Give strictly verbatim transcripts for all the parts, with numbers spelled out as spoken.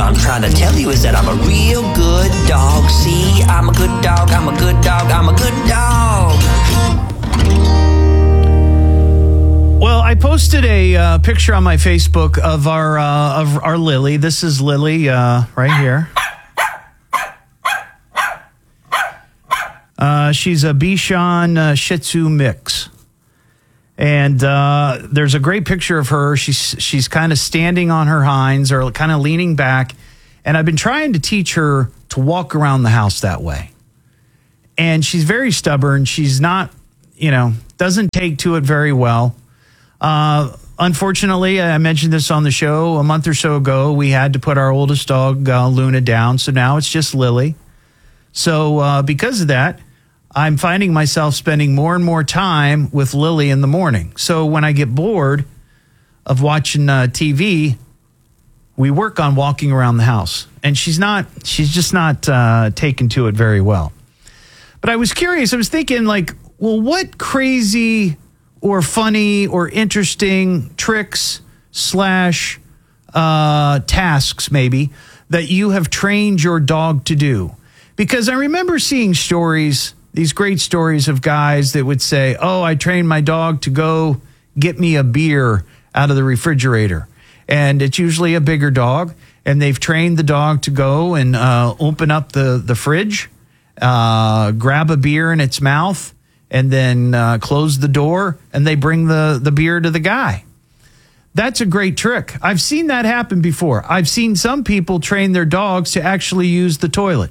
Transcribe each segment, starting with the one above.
I'm trying to tell you is that I'm a real good dog. See, I'm a good dog, I'm a good dog, I'm a good dog. Well, I posted a uh, picture on my Facebook of our uh, of our Lily. This is Lily uh, right here. Uh, she's a Bichon uh, Shih Tzu mix. And uh, there's a great picture of her. She's she's kind of standing on her hinds or kind of leaning back. And I've been trying to teach her to walk around the house that way. And she's very stubborn. She's not, you know, doesn't take to it very well. Uh, unfortunately, I mentioned this on the show a month or so ago. We had to put our oldest dog, uh, Luna, down. So now it's just Lily. So uh, because of that, I'm finding myself spending more and more time with Lily in the morning. So when I get bored of watching uh, T V, we work on walking around the house. And she's not, she's just not uh, taken to it very well. But I was curious. I was thinking, like, well, what crazy or funny or interesting tricks slash uh, tasks maybe that you have trained your dog to do? Because I remember seeing stories, these great stories of guys that would say, oh, I trained my dog to go get me a beer out of the refrigerator. And it's usually a bigger dog. And they've trained the dog to go and uh, open up the, the fridge, uh, grab a beer in its mouth, and then uh, close the door, and they bring the, the beer to the guy. That's a great trick. I've seen that happen before. I've seen some people train their dogs to actually use the toilet.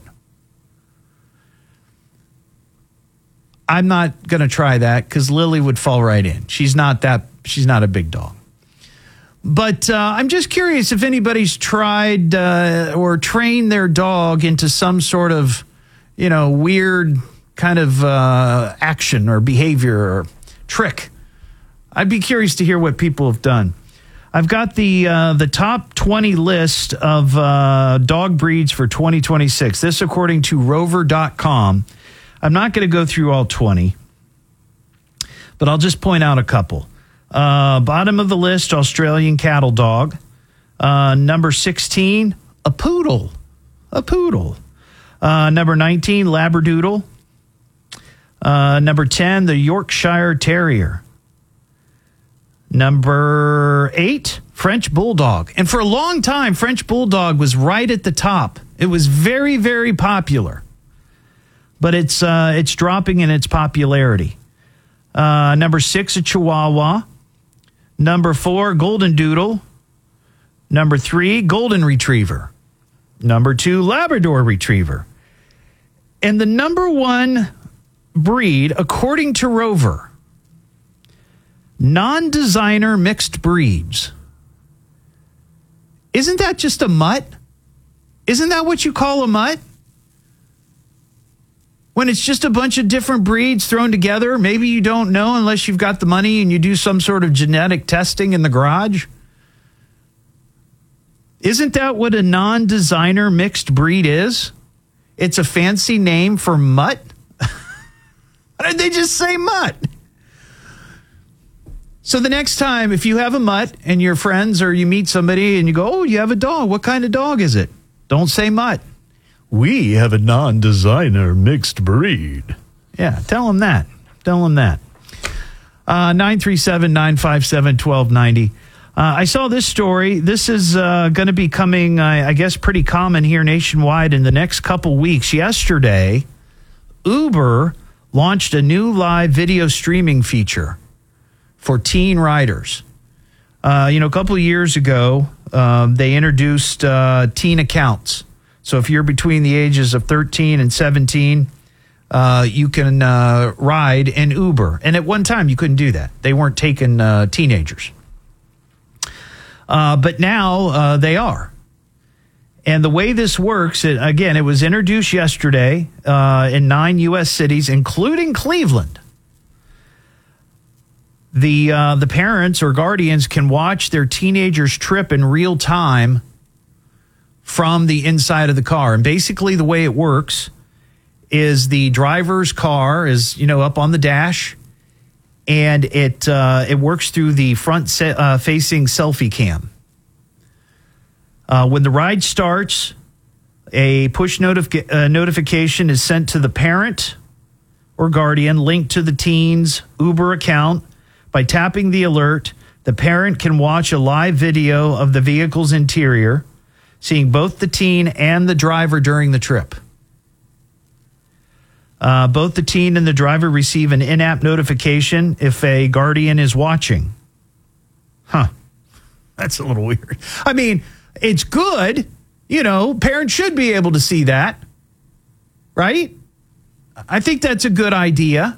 I'm not going to try that because Lily would fall right in. She's not that, she's not a big dog. But uh, I'm just curious if anybody's tried uh, or trained their dog into some sort of, you know, weird kind of uh, action or behavior or trick. I'd be curious to hear what people have done. I've got the uh, the top twenty list of uh, dog breeds for twenty twenty-six. This according to rover dot com. I'm not going to go through all twenty, but I'll just point out a couple. Uh, bottom of the list, Australian cattle dog. Uh, number sixteen, a poodle. A poodle. Uh, number nineteen, Labradoodle. Uh, number ten, the Yorkshire Terrier. Number eight, French Bulldog. And for a long time, French Bulldog was right at the top. It was very, very popular. But it's uh, it's dropping in its popularity. Uh, number six, a Chihuahua. Number four, Golden Doodle. Number three, Golden Retriever. Number two, Labrador Retriever. And the number one breed, according to Rover, non-designer mixed breeds. Isn't that just a mutt? Isn't that what you call a mutt? When it's just a bunch of different breeds thrown together, maybe you don't know unless you've got the money and you do some sort of genetic testing in the garage. Isn't that what a non-designer mixed breed is? It's a fancy name for mutt. Why did they just say mutt? So the next time, if you have a mutt and your friends or you meet somebody and you go, oh, you have a dog. What kind of dog is it? Don't say mutt. We have a non-designer mixed breed. Yeah, tell them that. Tell them that. Uh, nine three seven, nine five seven, one two nine zero. Uh, I saw this story. This is uh, going to be coming, uh, I guess, pretty common here nationwide in the next couple weeks. Yesterday, Uber launched a new live video streaming feature for teen riders. Uh, you know, a couple of years ago, um, they introduced uh, teen accounts. So if you're between the ages of thirteen and seventeen, uh, you can uh, ride in Uber. And at one time, you couldn't do that. They weren't taking uh, teenagers. Uh, but now uh, they are. And the way this works, it, again, it was introduced yesterday uh, in nine U S cities, including Cleveland. The uh, the parents or guardians can watch their teenager's trip in real time from the inside of the car. And basically the way it works is the driver's car is, you know, up on the dash, and it uh, it works through the front se- uh, facing selfie cam. Uh, when the ride starts, a push notif- uh, notification is sent to the parent or guardian linked to the teen's Uber account. By tapping the alert, the parent can watch a live video of the vehicle's interior, seeing both the teen and the driver during the trip. Uh, both the teen and the driver receive an in-app notification if a guardian is watching. Huh. That's a little weird. I mean, it's good. You know, parents should be able to see that. Right? I think that's a good idea.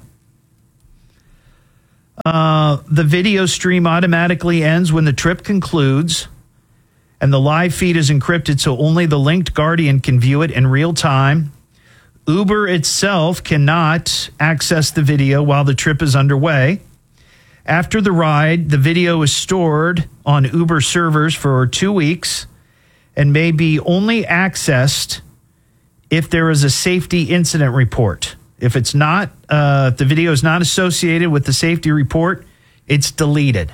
Uh, the video stream automatically ends when the trip concludes, and the live feed is encrypted so only the linked guardian can view it in real time. Uber itself cannot access the video while the trip is underway. After the ride, the video is stored on Uber servers for two weeks and may be only accessed if there is a safety incident report. If it's not, uh, if the video is not associated with the safety report, it's deleted.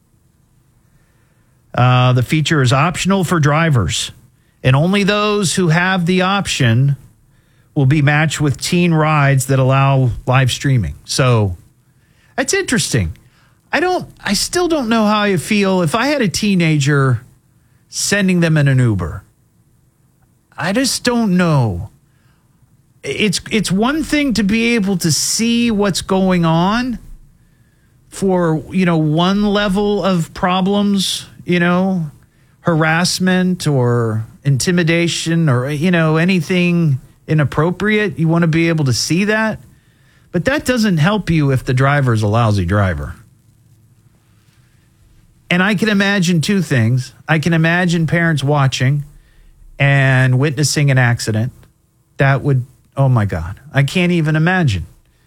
Uh, the feature is optional for drivers, and only those who have the option will be matched with teen rides that allow live streaming. So that's interesting. I don't, I still don't know how I feel if I had a teenager sending them in an Uber. I just don't know. It's it's one thing to be able to see what's going on for, you know, one level of problems, you know, harassment or intimidation or, you know, anything inappropriate. You want to be able to see that. But that doesn't help you if the driver is a lousy driver. And I can imagine two things. I can imagine parents watching and witnessing an accident. That would, oh my God, I can't even imagine.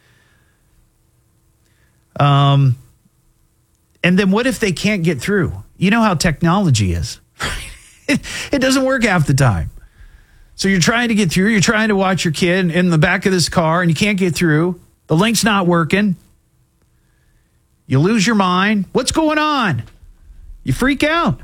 Um, and then what if they can't get through? You know how technology is. it, it doesn't work half the time. So you're trying to get through. You're trying to watch your kid in the back of this car and you can't get through. The link's not working. You lose your mind. What's going on? You freak out.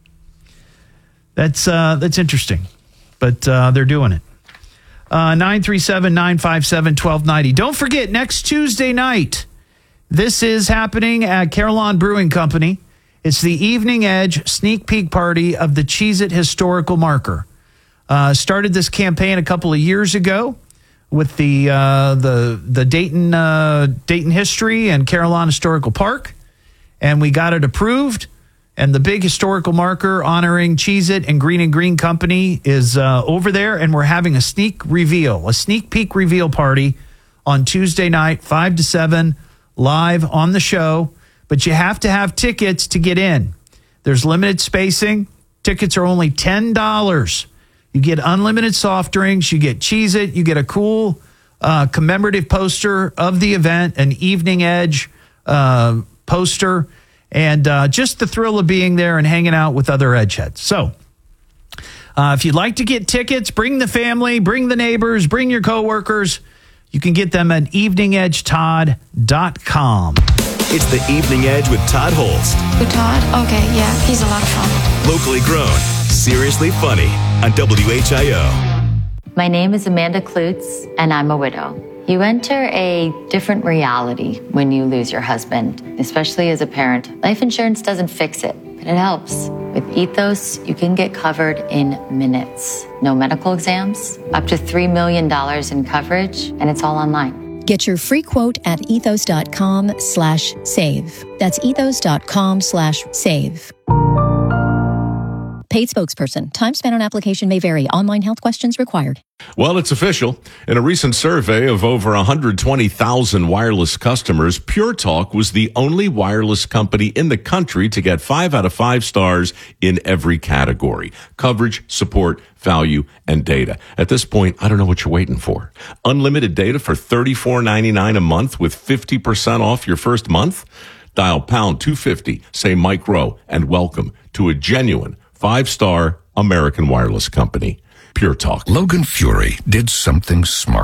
That's uh, that's interesting, but uh, they're doing it. Uh, nine three seven, nine five seven, one two nine zero. Don't forget, next Tuesday night, this is happening at Carillon Brewing Company. It's the Evening Edge sneak peek party of the Cheez-It Historical Marker. Uh, started this campaign a couple of years ago with the uh, the the Dayton uh, Dayton History and Carillon Historical Park, and we got it approved. And the big historical marker honoring Cheez-It and Green and Green Company is uh, over there, and we're having a sneak reveal, a sneak peek reveal party on Tuesday night, five to seven, live on the show. But you have to have tickets to get in. There's limited spacing. Tickets are only ten dollars. You get unlimited soft drinks. You get Cheez-It. You get a cool uh, commemorative poster of the event, an Evening Edge uh, poster, and uh, just the thrill of being there and hanging out with other Edgeheads. So uh, if you'd like to get tickets, bring the family, bring the neighbors, bring your coworkers. You can get them at evening edge todd dot com. It's the Evening Edge with Todd Holst. With Todd? Okay, yeah, he's a lot of fun. Locally grown, seriously funny on W H I O. My name is Amanda Klutz, and I'm a widow. You enter a different reality when you lose your husband, especially as a parent. Life insurance doesn't fix it, but it helps. With Ethos, you can get covered in minutes. No medical exams, up to three million dollars in coverage, and it's all online. Get your free quote at ethos.com slash save. That's ethos.com slash save. Paid spokesperson. Time spent on application may vary. Online health questions required. Well, it's official. In a recent survey of over one hundred twenty thousand wireless customers, Pure Talk was the only wireless company in the country to get five out of five stars in every category: coverage, support, value, and data. At this point, I don't know what you're waiting for. Unlimited data for thirty-four ninety-nine a month with fifty percent off your first month? Dial pound two fifty, say Mike Rowe, and welcome to a genuine five-star American wireless company. Pure Talk. Logan Fury did something smart.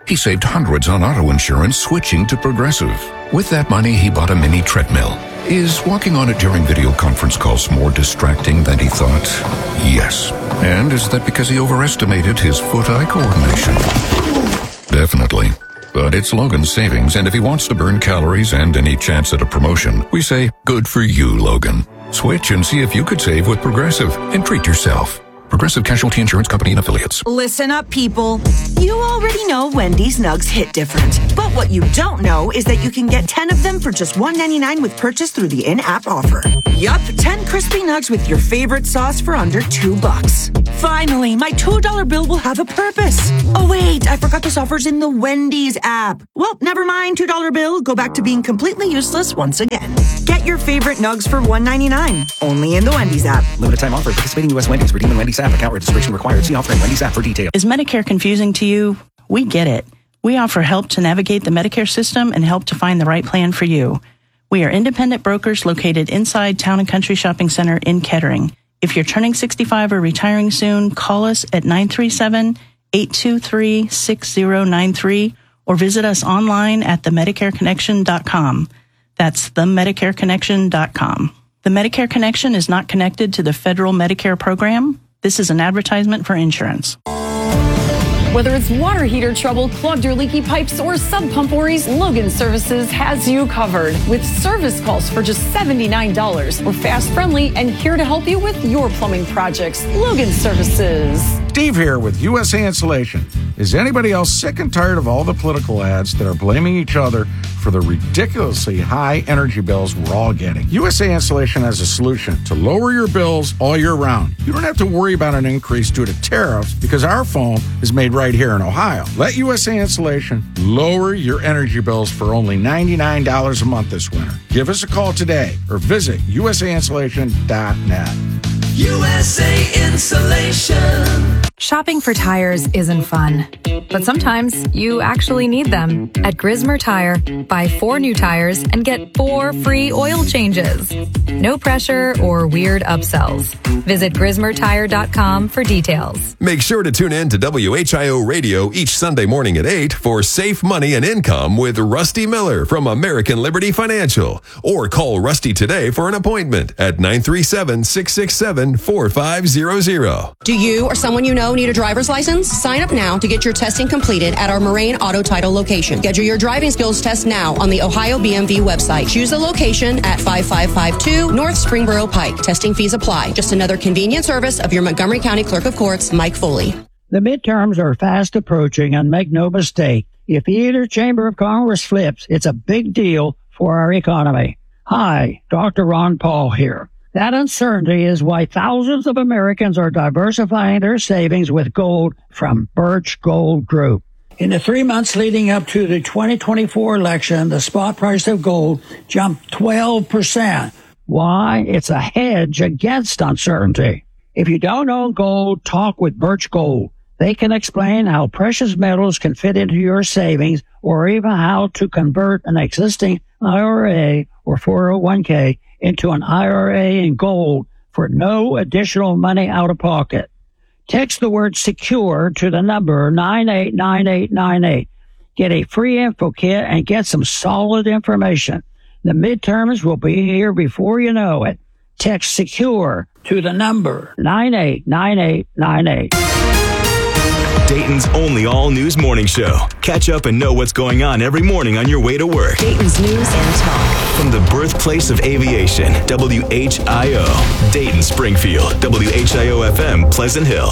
He saved hundreds on auto insurance switching to Progressive. With that money, he bought a mini treadmill. Is walking on it during video conference calls more distracting than he thought? Yes. And is that because he overestimated his foot-eye coordination? Definitely. But it's Logan's savings, and if he wants to burn calories and any chance at a promotion, we say, good for you, Logan. Switch and see if you could save with Progressive and treat yourself. Progressive Casualty Insurance Company and Affiliates. Listen up, people. You already know Wendy's Nugs hit different. But what you don't know is that you can get ten of them for just one ninety-nine with purchase through the in-app offer. Yup, ten crispy nugs with your favorite sauce for under two bucks. Finally, my two dollar bill will have a purpose. Oh wait, I forgot this offer's in the Wendy's app. Well, never mind, two dollar bill. Go back to being completely useless once again. Get your favorite nugs for one ninety-nine. Only in the Wendy's app. Limited time offer. Participating U S Wendy's. Redeem in Wendy's app. Account registration required. See offer in Wendy's app for details. Is Medicare confusing to you? We get it. We offer help to navigate the Medicare system and help to find the right plan for you. We are independent brokers located inside Town and Country Shopping Center in Kettering. If you're turning sixty-five or retiring soon, call us at nine three seven, eight two three, six zero nine three or visit us online at the medicare connection dot com. That's the medicare connection dot com. The Medicare Connection is not connected to the federal Medicare program. This is an advertisement for insurance. Whether it's water heater trouble, clogged or leaky pipes, or sub pump worries, Logan Services has you covered with service calls for just seventy-nine dollars. We're fast, friendly, and here to help you with your plumbing projects. Logan Services. Steve here with U S A Insulation. Is anybody else sick and tired of all the political ads that are blaming each other for the ridiculously high energy bills we're all getting? U S A Insulation has a solution to lower your bills all year round. You don't have to worry about an increase due to tariffs because our foam is made right here in Ohio. Let U S A Insulation lower your energy bills for only ninety-nine dollars a month this winter. Give us a call today or visit U S A insulation dot net. U S A Insulation. Shopping for tires isn't fun, but sometimes you actually need them. At Grismer Tire, buy four new tires and get four free oil changes. No pressure or weird upsells. Visit grismer tire dot com for details. Make sure to tune in to W H I O Radio each Sunday morning at eight for Safe Money and Income with Rusty Miller from American Liberty Financial. Or call Rusty today for an appointment at nine three seven, six six seven, four five zero zero. Do you or someone you know need a driver's license? Sign up now to get your testing completed at our Moraine Auto Title location. Schedule your driving skills test now on the Ohio B M V website. Choose the location at five five five two North Springboro Pike. Testing fees apply. Just another convenient service of your Montgomery County Clerk of Courts, Mike Foley. The midterms are fast approaching, and make no mistake, if either chamber of Congress flips, it's a big deal for our economy. Hi, Doctor Ron Paul here. That uncertainty is why thousands of Americans are diversifying their savings with gold from Birch Gold Group. In the three months leading up to the twenty twenty-four election, the spot price of gold jumped twelve percent. Why? It's a hedge against uncertainty. If you don't own gold, talk with Birch Gold. They can explain how precious metals can fit into your savings or even how to convert an existing I R A or four oh one k into an I R A in gold for no additional money out of pocket. Text the word secure to the number nine eight nine eight nine eight. Get a free info kit and get some solid information. The midterms will be here before you know it. Text secure to the number nine eight nine eight nine eight. Dayton's only all-news morning show. Catch up and know what's going on every morning on your way to work. Dayton's News and Talk. From the birthplace of aviation, W H I O. Dayton, Springfield, W H I O F M, Pleasant Hill.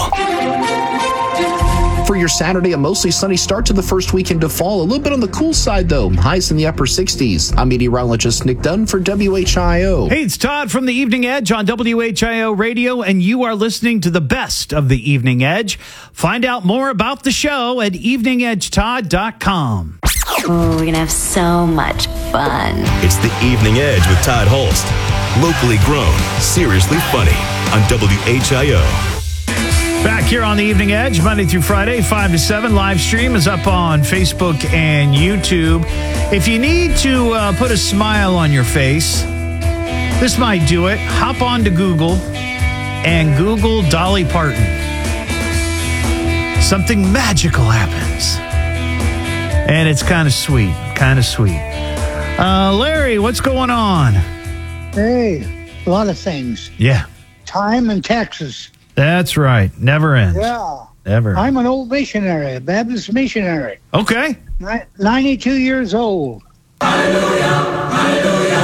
For your Saturday, a mostly sunny start to the first weekend of fall. A little bit on the cool side, though. Highs in the upper sixties. I'm meteorologist Nick Dunn for W H I O. Hey, it's Todd from the Evening Edge on W H I O Radio, and you are listening to the best of the Evening Edge. Find out more about the show at evening edge todd dot com. Oh, we're going to have so much fun. It's the Evening Edge with Todd Holst. Locally grown, seriously funny on W H I O. Back here on the Evening Edge, Monday through Friday, five to seven. Live stream is up on Facebook and YouTube. If you need to uh, put a smile on your face, this might do it. Hop on to Google and Google Dolly Parton. Something magical happens. And it's kind of sweet, kind of sweet. Uh, Larry, what's going on? Hey, a lot of things. Yeah. Time and taxes. That's right. Never ends. Yeah. Never. I'm an old missionary, a Baptist missionary. Okay. Ni- ninety-two years old. Hallelujah, hallelujah,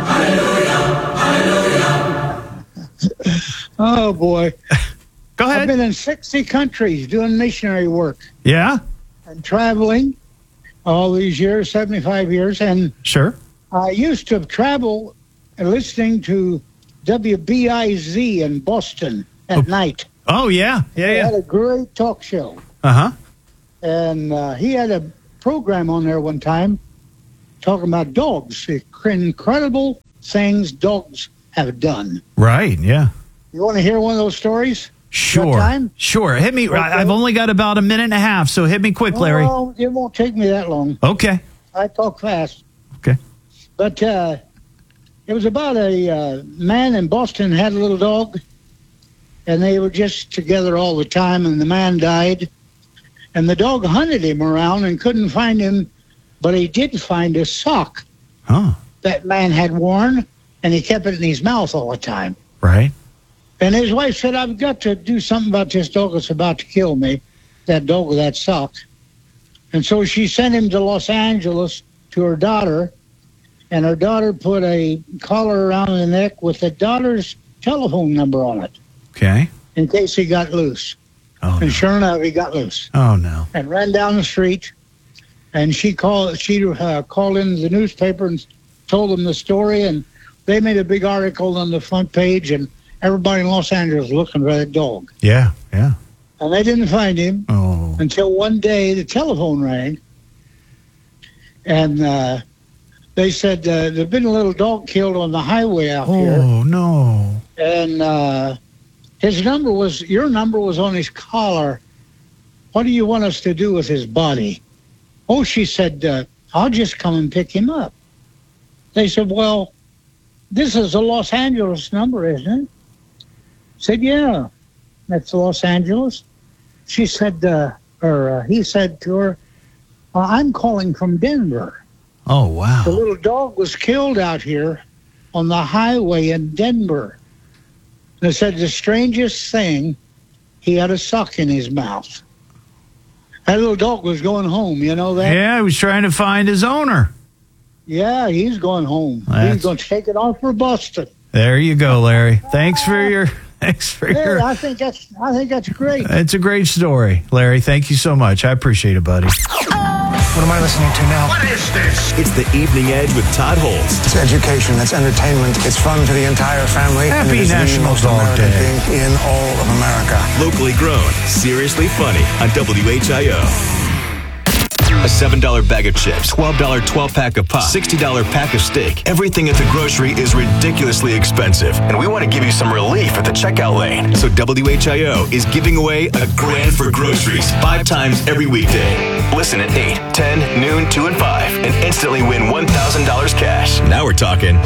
hallelujah, hallelujah. Oh, boy. Go ahead. I've been in sixty countries doing missionary work. Yeah? And traveling all these years, seventy-five years. And sure. I used to travel listening to W B I Z in Boston at oh. night. Oh, yeah. Yeah, He yeah. had a great talk show. Uh-huh. And uh, he had a program on there one time talking about dogs, the incredible things dogs have done. Right, yeah. You want to hear one of those stories? Sure. Time? Sure. Hit me. Okay. I've only got about a minute and a half, so hit me quick, Larry. Oh, it won't take me that long. Okay. I talk fast. Okay. But uh, it was about a uh, man in Boston had a little dog, and they were just together all the time, and the man died. And the dog hunted him around and couldn't find him, but he did find a sock huh. that man had worn, and he kept it in his mouth all the time. Right. And his wife said, I've got to do something about this dog that's about to kill me, that dog with that sock. And so she sent him to Los Angeles to her daughter, and her daughter put a collar around the neck with the daughter's telephone number on it. Okay. In case he got loose. Oh, and no. sure enough, he got loose. Oh, no. And ran down the street, and she called She uh, called in the newspaper and told them the story, and they made a big article on the front page, and everybody in Los Angeles looking for that dog. Yeah, yeah. And they didn't find him oh. until one day the telephone rang, and uh, they said uh, there'd been a little dog killed on the highway out oh, here. Oh, no. And uh, his number was, your number was on his collar. What do you want us to do with his body? Oh, she said, uh, I'll just come and pick him up. They said, well, this is a Los Angeles number, isn't it? Said, yeah, that's Los Angeles. She said, uh, or uh, he said to her, well, I'm calling from Denver. Oh, wow. The little dog was killed out here on the highway in Denver. They said the strangest thing, he had a sock in his mouth. That little dog was going home, you know that? Yeah, he was trying to find his owner. Yeah, he's going home. That's... He's going to take it off for Boston. There you go, Larry. Thanks for your... Thanks for hey, your... I think that's I think that's great. It's a great story, Larry. Thank you so much. I appreciate it, buddy. What am I listening to now? What is this? It's the Evening Edge with Todd Holst. It's education. It's entertainment. It's fun for the entire family. Happy National Dog Day in all of America. Locally grown, seriously funny on W H I O. A seven dollar bag of chips, twelve dollar twelve-pack of pop, sixty dollar pack of steak. Everything at the grocery is ridiculously expensive, and we want to give you some relief at the checkout lane. So W H I O is giving away a grand for groceries five times every weekday. Listen at eight, ten, noon, two, and five, and instantly win one thousand dollars cash. Now we're talking.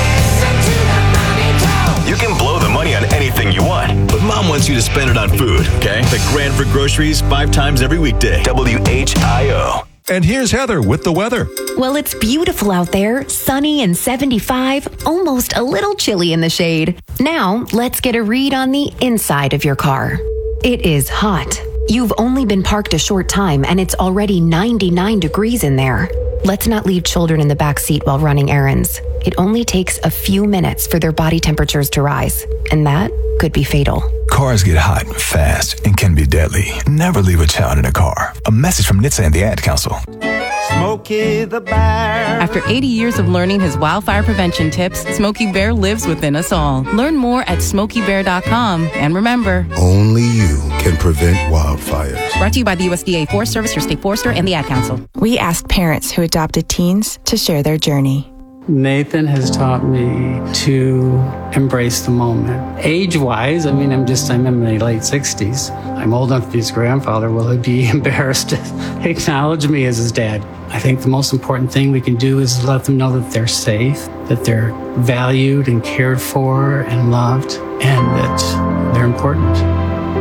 You can blow the money on anything you want, but Mom wants you to spend it on food, okay? The grand for groceries five times every weekday. W H I O. And here's Heather with the weather. Well, it's beautiful out there, sunny and seventy-five, almost a little chilly in the shade. Now, let's get a read on the inside of your car. It is hot. You've only been parked a short time and it's already ninety-nine degrees in there. Let's not leave children in the back seat while running errands. It only takes a few minutes for their body temperatures to rise, and that could be fatal. Cars get hot fast and can be deadly. Never leave a child in a car. A message from N H T S A and the Ad Council. Smokey the Bear. After eighty years of learning his wildfire prevention tips, Smokey Bear lives within us all. Learn more at smokey bear dot com. And remember, only you can prevent wildfires. Brought to you by the U S D A Forest Service, your state forester, and the Ad Council. We asked parents who adopted teens to share their journey. Nathan has taught me to embrace the moment. Age-wise, I mean, I'm just, I'm in my late sixties. I'm old enough to be his grandfather. Will he be embarrassed to acknowledge me as his dad? I think the most important thing we can do is let them know that they're safe, that they're valued and cared for and loved, and that they're important.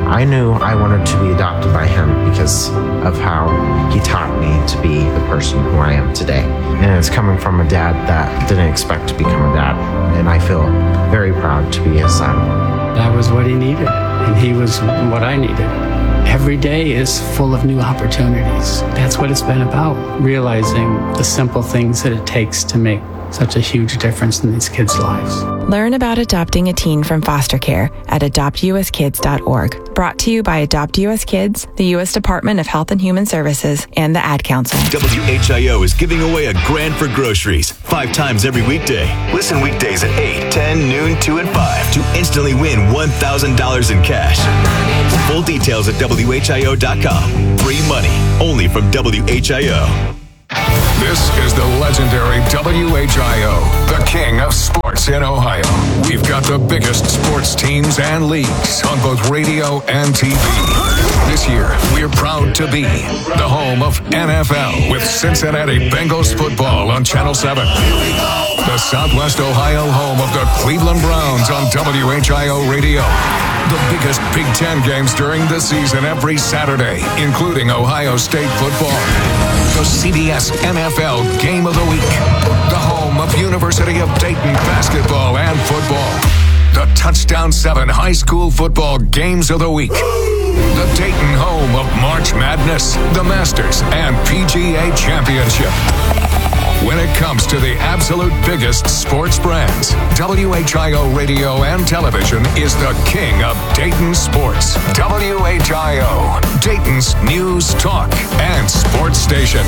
I knew I wanted to be adopted by him because of how he taught me to be the person who I am today. And it's coming from a dad that didn't expect to become a dad. And I feel very proud to be his son. That was what he needed, and he was what I needed. Every day is full of new opportunities. That's what it's been about, realizing the simple things that it takes to make such a huge difference in these kids' lives. Learn about adopting a teen from foster care at adopt u s kids dot org. Brought to you by Adopt U S Kids, the U S Department of Health and Human Services, and the Ad Council. W H I O is giving away a grand for groceries five times every weekday. Listen weekdays at eight, ten, noon, two, and five to instantly win one thousand dollars in cash. Full details at W H I O dot com. Free money only from W H I O. This is the legendary W H I O, the king of sports in Ohio. We've got the biggest sports teams and leagues on both radio and T V. This year, we're proud to be the home of N F L with Cincinnati Bengals football on Channel seven. The Southwest Ohio home of the Cleveland Browns on W H I O Radio. The biggest Big Ten games during the season every Saturday, including Ohio State football. The C B S N F L Game of the Week. The home of University of Dayton basketball and football. The Touchdown seven High School Football Games of the Week. The Dayton home of March Madness, the Masters, and P G A Championship. When it comes to the absolute biggest sports brands, W H I O Radio and Television is the king of Dayton sports. W H I O, Dayton's news, talk, and sports station.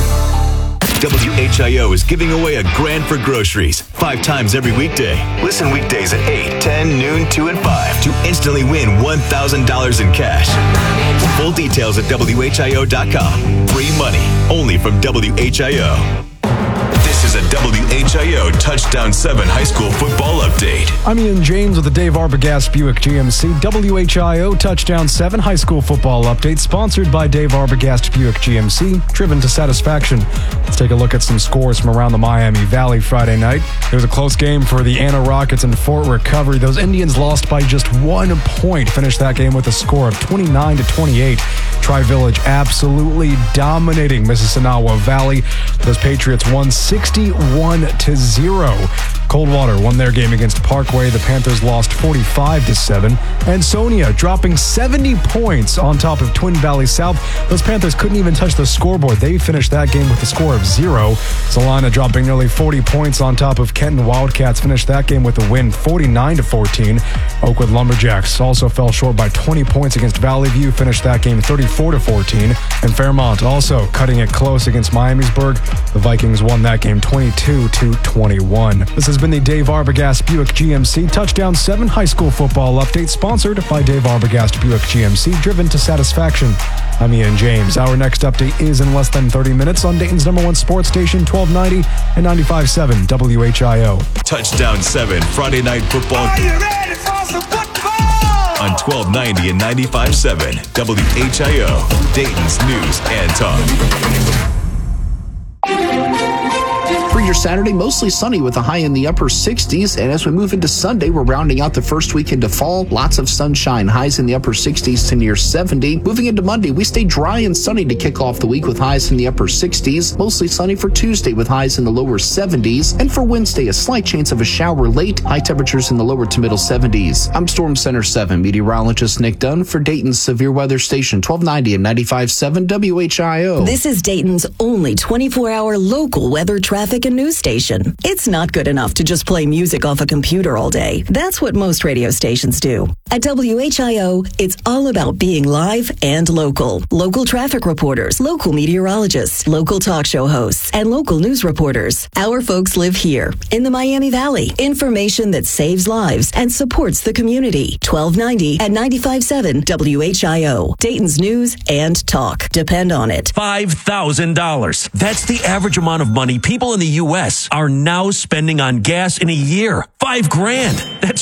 W H I O is giving away a grand for groceries five times every weekday. Listen weekdays at eight, ten, noon, two, and five to instantly win one thousand dollars in cash. Full details at W H I O dot com. Free money only from W H I O. This is a W H I O Touchdown seven High School Football Update. I'm Ian James with the Dave Arbogast Buick G M C W H I O Touchdown seven High School Football Update, sponsored by Dave Arbogast Buick G M C, driven to satisfaction. Let's take a look at some scores from around the Miami Valley Friday night. It was a close game for the Anna Rockets and Fort Recovery. Those Indians lost by just one point, finished that game with a score of twenty-nine to twenty-eight. Tri-Village absolutely dominating Mississinawa Valley. Those Patriots won sixty-one to zero. Coldwater won their game against Parkway. The Panthers lost forty-five to seven. And Sonia dropping seventy points on top of Twin Valley South. Those Panthers couldn't even touch the scoreboard. They finished that game with a score of zero. Salina dropping nearly forty points on top of Kenton Wildcats. Finished that game with a win, forty-nine to fourteen. Oakwood Lumberjacks also fell short by twenty points against Valley View. Finished that game thirty-four to fourteen. And Fairmont also cutting it close against Miamisburg. The Vikings won that game twenty-two to twenty-one. This has been the Dave Arbogast Buick G M C Touchdown seven High School Football Update, sponsored by Dave Arbogast Buick G M C, driven to satisfaction. I'm Ian James. Our next update is in less than thirty minutes on Dayton's number one sports station, twelve ninety and ninety-five point seven W H I O. Touchdown seven Friday Night Football. Are you ready for some football? On twelve ninety and ninety-five point seven W H I O, Dayton's news and talk. For your Saturday, mostly sunny with a high in the upper sixties. And as we move into Sunday, we're rounding out the first weekend of fall. Lots of sunshine, highs in the upper sixties to near seventy. Moving into Monday, we stay dry and sunny to kick off the week with highs in the upper sixties. Mostly sunny for Tuesday with highs in the lower seventies. And for Wednesday, a slight chance of a shower late. High temperatures in the lower to middle seventies. I'm Storm Center seven meteorologist Nick Dunn for Dayton's Severe Weather Station, twelve ninety and ninety-five point seven W H I O. This is Dayton's only twenty-four hour local weather, traffic, and news station. It's not good enough to just play music off a computer all day. That's what most radio stations do. At W H I O, it's all about being live and local. Local traffic reporters, local meteorologists, local talk show hosts, and local news reporters. Our folks live here in the Miami Valley. Information that saves lives and supports the community. twelve ninety and ninety-five point seven W H I O. Dayton's news and talk. Depend on it. five thousand dollars. That's the average amount of money people in the U S are now spending on gas in a year. Five grand. That's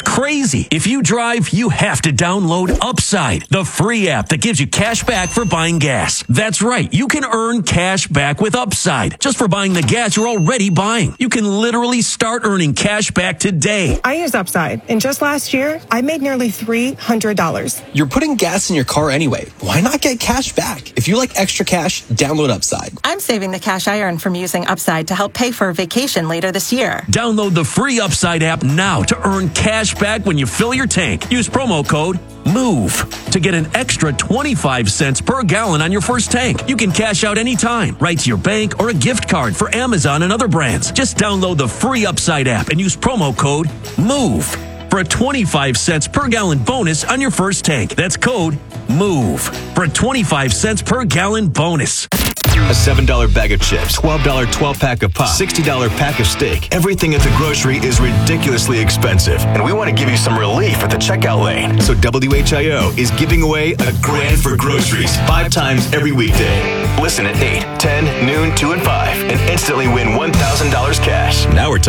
crazy. If you drive, you have to download Upside, the free app that gives you cash back for buying gas. That's right. You can earn cash back with Upside just for buying the gas you're already buying. You can literally start earning cash back today. I use Upside, and just last year, I made nearly three hundred dollars. You're putting gas in your car anyway. Why not get cash back? If you like extra cash, download Upside. I'm saving the cash I earn from using Upside to help pay for a vacation later this year. Download the free Upside app now to earn cash back when you fill your tank. Use promo code MOVE to get an extra twenty-five cents per gallon on your first tank. You can cash out anytime, right to your bank or a gift card for Amazon and other brands. Just download the free Upside app and use promo code MOVE for a twenty-five cents per gallon bonus on your first tank. That's code MOVE for a twenty-five cents per gallon bonus. A seven dollar bag of chips, twelve dollar twelve pack of pop, sixty dollar pack of steak. Everything at the grocery is ridiculously expensive, and we want to give you some relief at the checkout lane. So W H I O is giving away a grand for groceries five times every weekday. Listen at eight, ten, noon, two, and five, and instantly win one thousand dollars cash. Now we're talking.